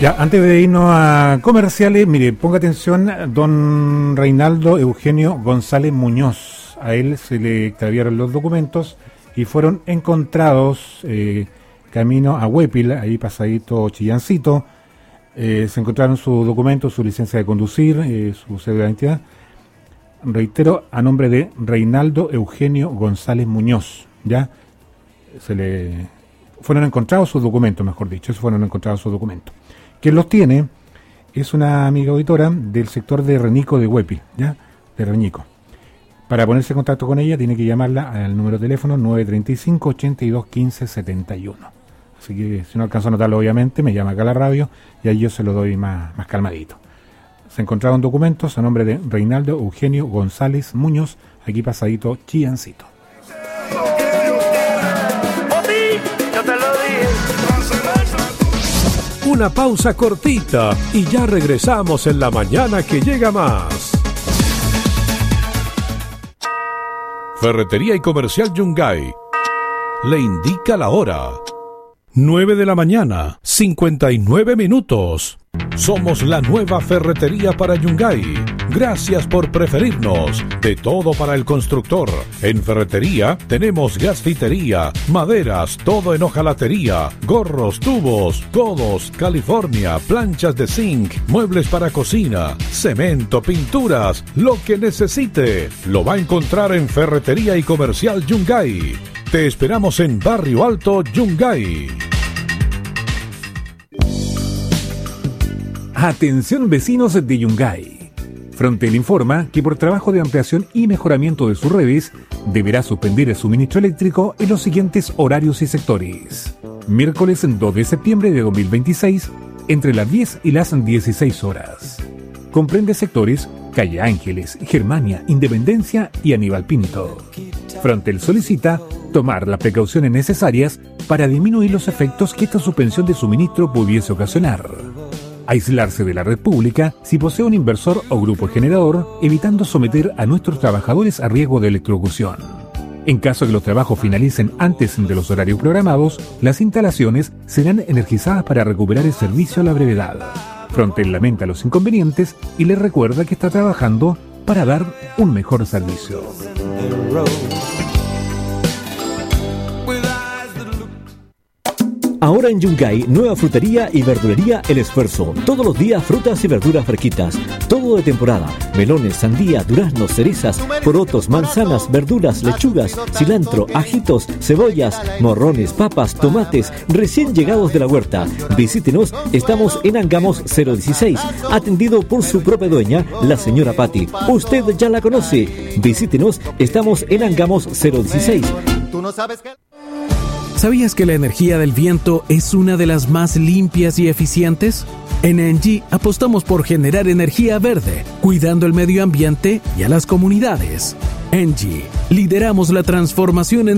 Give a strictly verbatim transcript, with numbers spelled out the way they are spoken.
Ya, antes de irnos a comerciales, mire, ponga atención, don Reinaldo Eugenio González Muñoz. A él se le extraviaron los documentos y fueron encontrados eh, camino a Huépil, ahí pasadito Chillancito. Eh, se encontraron sus documentos, su licencia de conducir, eh, su cédula de identidad. Reitero, a nombre de Reinaldo Eugenio González Muñoz. Ya, se le fueron encontrados sus documentos, mejor dicho, fueron encontrados sus documentos. Quien los tiene es una amiga auditora del sector de Renico de Huépil, ¿ya? De Renico. Para ponerse en contacto con ella tiene que llamarla al número de teléfono nueve tres cinco, ocho dos uno cinco siete uno. Así que si no alcanzo a anotarlo, obviamente, me llama acá a la radio y ahí yo se lo doy más, más calmadito. Se encontraron documentos a nombre de Reinaldo Eugenio González Muñoz, aquí pasadito Chillancito. Una pausa cortita y ya regresamos en la mañana que llega más. Ferretería y Comercial Yungay le indica la hora. nueve de la mañana, cincuenta y nueve minutos. Somos la nueva ferretería para Yungay. Gracias por preferirnos. De todo para el constructor. En ferretería tenemos gasfitería, maderas, todo en hojalatería, gorros, tubos, codos, California, planchas de zinc, muebles para cocina, cemento, pinturas, lo que necesite. Lo va a encontrar en Ferretería y Comercial Yungay. Te esperamos en Barrio Alto, Yungay. Atención vecinos de Yungay. Frontel informa que por trabajo de ampliación y mejoramiento de sus redes, deberá suspender el suministro eléctrico en los siguientes horarios y sectores. Miércoles dos de septiembre de dos mil veintiséis, entre las diez y las dieciséis horas. Comprende sectores Calle Ángeles, Germania, Independencia y Aníbal Pinto. Frontel solicita tomar las precauciones necesarias para disminuir los efectos que esta suspensión de suministro pudiese ocasionar. Aislarse de la red pública si posee un inversor o grupo generador, evitando someter a nuestros trabajadores a riesgo de electrocución. En caso de que los trabajos finalicen antes de los horarios programados, las instalaciones serán energizadas para recuperar el servicio a la brevedad. Frontel lamenta los inconvenientes y les recuerda que está trabajando para dar un mejor servicio. Ahora en Yungay, nueva frutería y verdulería El Esfuerzo. Todos los días frutas y verduras fresquitas. Todo de temporada. Melones, sandía, duraznos, cerezas, porotos, manzanas, verduras, lechugas, cilantro, ajitos, cebollas, morrones, papas, tomates, recién llegados de la huerta. Visítenos, estamos en Angamos cero dieciséis, atendido por su propia dueña, la señora Patti. Usted ya la conoce. Visítenos, estamos en Angamos cero dieciséis. ¿Tú no sabes qué? ¿Sabías que la energía del viento es una de las más limpias y eficientes? En Engie apostamos por generar energía verde, cuidando el medio ambiente y a las comunidades. Engie, lideramos la transformación en